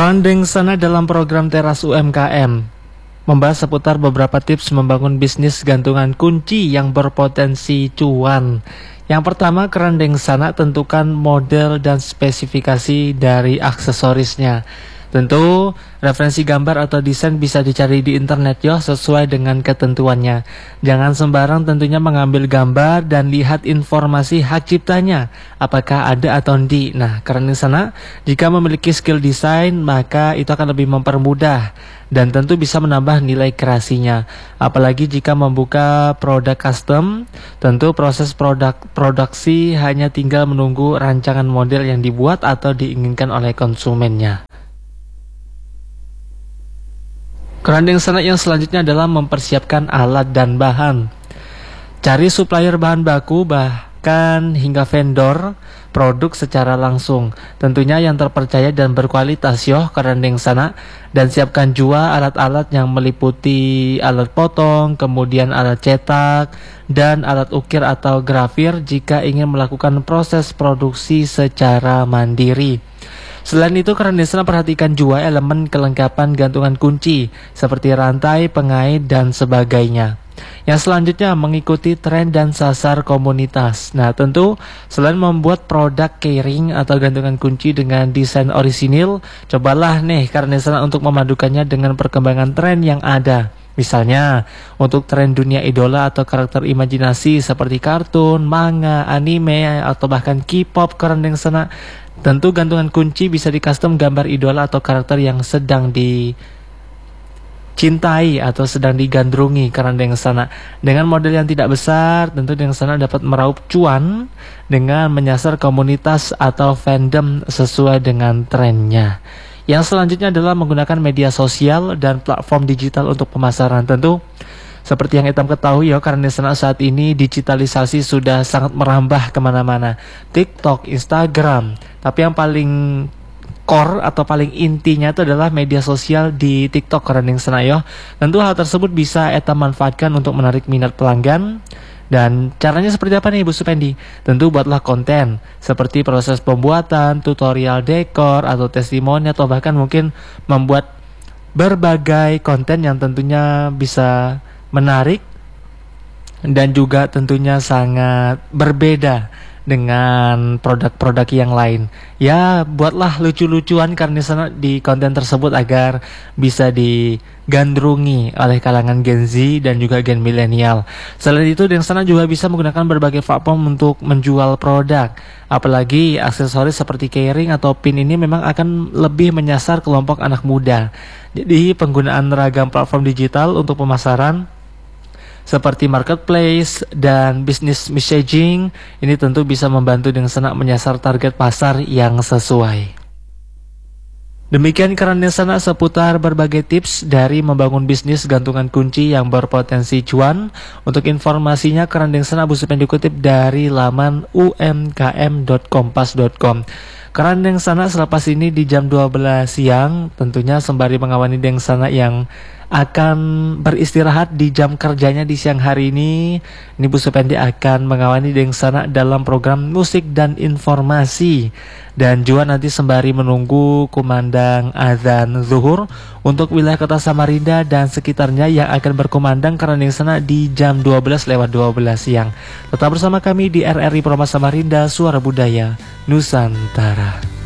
Kerandeng sana dalam program Teras UMKM membahas seputar beberapa tips membangun bisnis gantungan kunci yang berpotensi cuan. Yang pertama, kerandeng sana tentukan model dan spesifikasi dari aksesorisnya. Tentu referensi gambar atau desain bisa dicari di internet ya, sesuai dengan ketentuannya. Jangan sembarang tentunya mengambil gambar dan lihat informasi hak ciptanya, apakah ada atau tidak. Nah, kerandeng sana jika memiliki skill desain, maka itu akan lebih mempermudah dan tentu bisa menambah nilai kreasinya. Apalagi jika membuka produk custom, tentu proses produksi hanya tinggal menunggu rancangan model yang dibuat atau diinginkan oleh konsumennya. Kerandeng sana yang selanjutnya adalah mempersiapkan alat dan bahan. Cari supplier bahan baku, bahkan hingga vendor produk secara langsung. Tentunya yang terpercaya dan berkualitas yoh kerandeng sana. Dan siapkan juga alat-alat yang meliputi alat potong, kemudian alat cetak, dan alat ukir atau grafir jika ingin melakukan proses produksi secara mandiri. Selain itu, kerandeng sana perhatikan juga elemen kelengkapan gantungan kunci seperti rantai, pengait, dan sebagainya. Yang selanjutnya, mengikuti tren dan sasar komunitas. Nah, tentu selain membuat produk keyring atau gantungan kunci dengan desain orisinil, cobalah nih kerandeng sana untuk memadukannya dengan perkembangan tren yang ada. Misalnya, untuk tren dunia idola atau karakter imajinasi seperti kartun, manga, anime, atau bahkan K-pop, kerandeng sana tentu gantungan kunci bisa di-custom gambar idola atau karakter yang sedang dicintai atau sedang digandrungi kerandeng sana. Dengan model yang tidak besar, tentu dengan sana dapat meraup cuan dengan menyasar komunitas atau fandom sesuai dengan trennya. Yang selanjutnya adalah menggunakan media sosial dan platform digital untuk pemasaran. Tentu seperti yang kita ketahui ya, karena saat ini digitalisasi sudah sangat merambah kemana-mana. TikTok, Instagram, tapi yang paling core atau paling intinya itu adalah media sosial di TikTok kerandeng sana ya. Tentu hal tersebut bisa kita manfaatkan untuk menarik minat pelanggan. Dan caranya seperti apa nih Bu Supendi? Tentu buatlah konten seperti proses pembuatan, tutorial dekor atau testimoni, atau bahkan mungkin membuat berbagai konten yang tentunya bisa menarik dan juga tentunya sangat berbeda dengan produk-produk yang lain. Ya, buatlah lucu-lucuan karena sana di konten tersebut agar bisa digandrungi oleh kalangan Gen Z dan juga Gen milenial. Selain itu, di sana juga bisa menggunakan berbagai platform untuk menjual produk. Apalagi aksesoris seperti keyring atau pin ini memang akan lebih menyasar kelompok anak muda. Jadi penggunaan ragam platform digital untuk pemasaran seperti marketplace dan business messaging ini tentu bisa membantu dengan sana menyasar target pasar yang sesuai. Demikian kerandeng sana seputar berbagai tips dari membangun bisnis gantungan kunci yang berpotensi cuan. Untuk informasinya, kerandeng sana Bu Supendi dikutip dari laman umkm.kompas.com. Kerandeng sana selepas ini di jam 12 siang tentunya sembari mengawani deng sana yang akan beristirahat di jam kerjanya di siang hari ini Bu Supendi akan mengawani deng sana dalam program musik dan informasi. Dan juga nanti sembari menunggu kumandang azan zuhur untuk wilayah kota Samarinda dan sekitarnya yang akan berkumandang kerandeng sana di jam 12 lewat 12 siang. Tetap bersama kami di RRI Promo Samarinda, Suara Budaya Nusantara.